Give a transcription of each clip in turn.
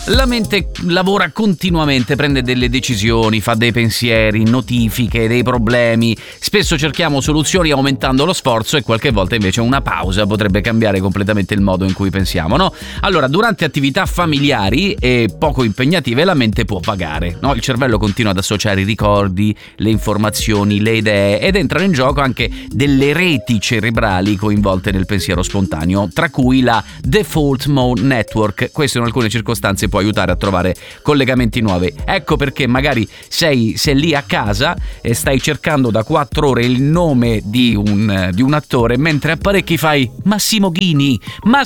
La mente lavora continuamente, prende delle decisioni, fa dei pensieri, notifiche, dei problemi. Spesso cerchiamo soluzioni aumentando lo sforzo e qualche volta invece una pausa potrebbe cambiare completamente il modo in cui pensiamo, no? Allora, durante attività familiari e poco impegnative la mente può vagare, no? Il cervello continua ad associare i ricordi, le informazioni, le idee ed entrano in gioco anche delle reti cerebrali coinvolte nel pensiero spontaneo, tra cui la Default Mode Network. Questo in alcune circostanze può aiutare a trovare collegamenti nuovi. Ecco perché magari sei lì a casa e stai cercando da 4 ore il nome di un attore, mentre apparecchi fai Massimo Ghini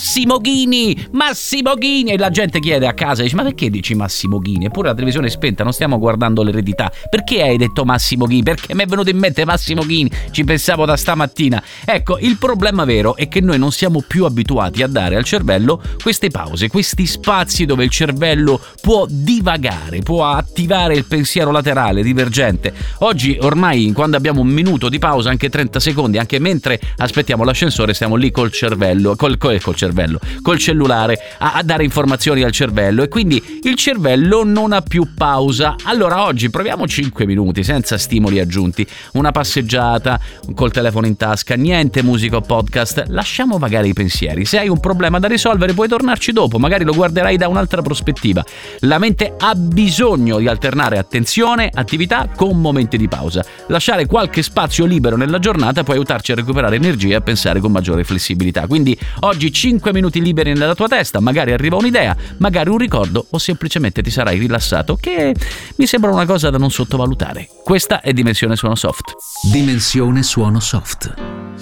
e la gente chiede a casa, dice: ma perché dici Massimo Ghini? Eppure la televisione è spenta, non stiamo guardando l'eredità. Perché hai detto Massimo Ghini? Perché mi è venuto in mente Massimo Ghini, ci pensavo da stamattina. Ecco, il problema vero è che noi non siamo più abituati a dare al cervello queste pause, questi spazi dove il cervello può divagare, può attivare il pensiero laterale, divergente. Oggi ormai, quando abbiamo un minuto di pausa, anche 30 secondi, anche mentre aspettiamo l'ascensore, stiamo lì col cellulare a dare informazioni al cervello, e quindi il cervello non ha più pausa. Allora oggi proviamo 5 minuti senza stimoli aggiunti, una passeggiata col telefono in tasca, niente musica o podcast, lasciamo vagare i pensieri. Se hai un problema da risolvere puoi tornarci dopo, magari lo guarderai da un'altra prospettiva. La mente ha bisogno di alternare attenzione, attività con momenti di pausa. Lasciare qualche spazio libero nella giornata può aiutarci a recuperare energia e a pensare con maggiore flessibilità. Quindi oggi 5 minuti liberi nella tua testa, magari arriva un'idea, magari un ricordo, o semplicemente ti sarai rilassato, che mi sembra una cosa da non sottovalutare. Questa è Dimensione Suono Soft. Dimensione Suono Soft.